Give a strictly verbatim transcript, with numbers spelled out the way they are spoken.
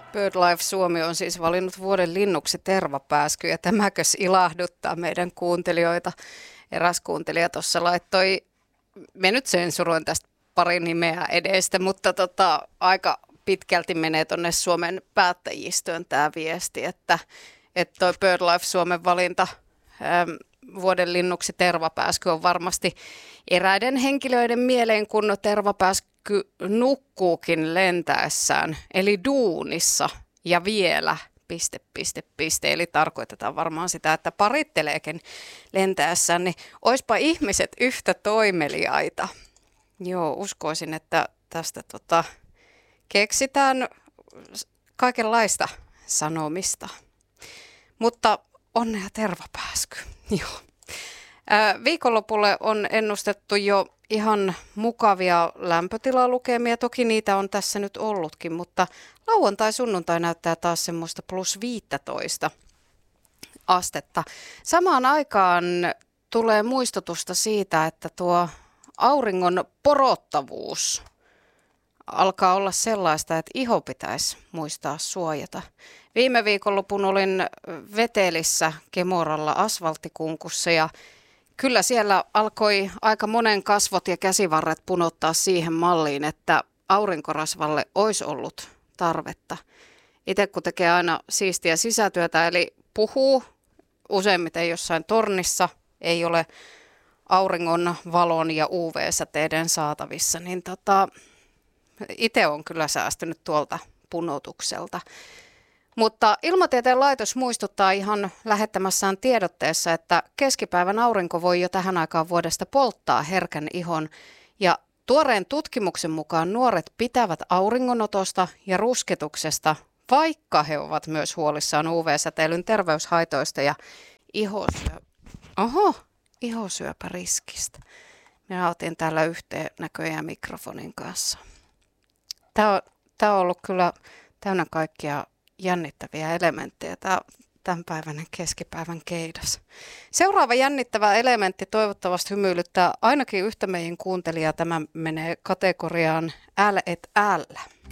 BirdLife Suomi on siis valinnut vuoden linnuksi tervapääsky, ja tämäkös ilahduttaa meidän kuuntelijoita. Eräs kuuntelija tuossa laittoi, me nyt sensuroin tästä pari nimeä edestä, mutta tota, aika pitkälti menee tuonne Suomen päättäjistöön tämä viesti, että että toi BirdLife Suomen valinta äm, vuoden linnuksi tervapääsky on varmasti eräiden henkilöiden mieleen, kun tervapääsky nukkuukin lentäessään, eli duunissa ja vielä, piste, piste, piste, eli tarkoitetaan varmaan sitä, että paritteleekin lentäessään, niin oispa ihmiset yhtä toimeliaita. Joo, uskoisin, että tästä tota, keksitään kaikenlaista sanomista. Mutta onnea tervapääsky. Joo. Ää, viikonlopulle on ennustettu jo ihan mukavia lämpötilalukemia. Toki niitä on tässä nyt ollutkin, mutta lauantai-sunnuntai näyttää taas semmoista plus viisitoista astetta. Samaan aikaan tulee muistutusta siitä, että tuo auringon porottavuus alkaa olla sellaista, että iho pitäisi muistaa suojata. Viime viikonlopun olin Vetelissä Kemoralla asfalttikunkussa ja kyllä siellä alkoi aika monen kasvot ja käsivarret punottaa siihen malliin, että aurinkorasvalle olisi ollut tarvetta. Itse kun tekee aina siistiä sisätyötä, eli puhuu useimmiten jossain tornissa, ei ole auringon valon ja U V-säteiden saatavissa, niin tota, itse on kyllä säästynyt tuolta punotukselta. Mutta Ilmatieteen laitos muistuttaa ihan lähettämässään tiedotteessa, että keskipäivän aurinko voi jo tähän aikaan vuodesta polttaa herkän ihon. Ja tuoreen tutkimuksen mukaan nuoret pitävät auringonotosta ja rusketuksesta, vaikka he ovat myös huolissaan U V-säteilyn terveyshaitoista ja ihosyö... Oho, ihosyöpäriskistä. Minä otin täällä yhteen näköjään mikrofonin kanssa. Tämä on, tämä on ollut kyllä täynnä kaikkia jännittäviä elementtejä. Tämä on tämänpäiväinen keskipäivän keidas. Seuraava jännittävä elementti toivottavasti hymyilyttää ainakin yhtä meidän kuuntelijaa. Tämä menee kategoriaan L et L.